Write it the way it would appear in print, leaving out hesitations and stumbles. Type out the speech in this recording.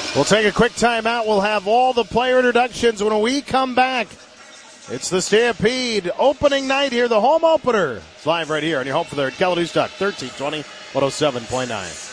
We'll take a quick timeout. We'll have all the player introductions when we come back. It's the Stampede opening night here, the home opener. It's live right here on your home for their Kaladustuk 1320, 107.9.